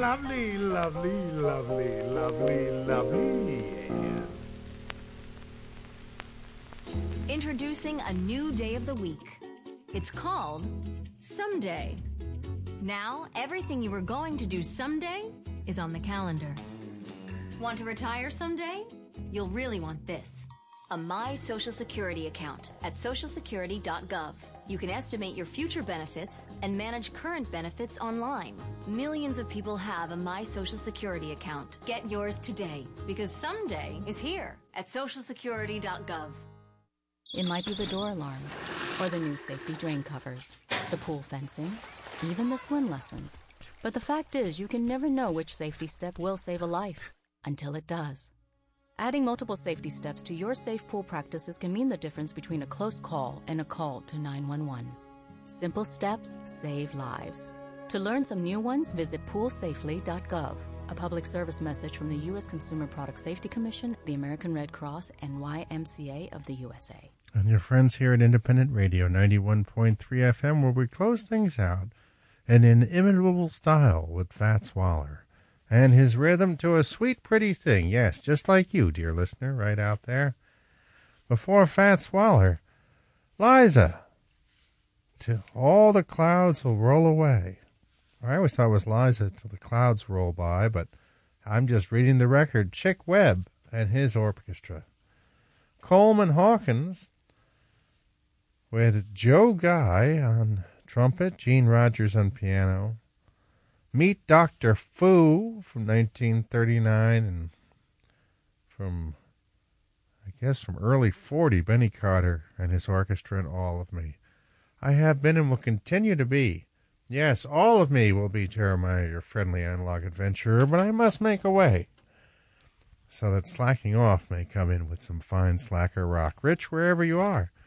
lovely, lovely, lovely, lovely, lovely. Introducing a new day of the week. It's called Someday. Now, everything you were going to do someday is on the calendar. Want to retire someday? You'll really want this. A My Social Security account at socialsecurity.gov. You can estimate your future benefits and manage current benefits online. Millions of people have a My Social Security account. Get yours today, because someday is here at socialsecurity.gov. It might be the door alarm, or the new safety drain covers, the pool fencing, even the swim lessons. But the fact is, you can never know which safety step will save a life until it does. Adding multiple safety steps to your safe pool practices can mean the difference between a close call and a call to 911. Simple steps save lives. To learn some new ones, visit poolsafely.gov. A public service message from the U.S. Consumer Product Safety Commission, the American Red Cross, and YMCA of the USA. And your friends here at Independent Radio 91.3 FM, where we close things out in inimitable style with Fats Waller and his rhythm to a sweet, pretty thing. Yes, just like you, dear listener, right out there. Before Fats Waller, Liza, till all the clouds will roll away. I always thought it was Liza till the clouds roll by, but I'm just reading the record. Chick Webb and his orchestra. Coleman Hawkins with Joe Guy on trumpet, Gene Rogers on piano. Meet Dr. Fu from 1939, and from early 40, Benny Carter and his orchestra and All of Me. I have been and will continue to be. Yes, all of me will be Jeremiah, your friendly analog adventurer, but I must make a way so that slacking off may come in with some fine slacker rock. Rich, wherever you are,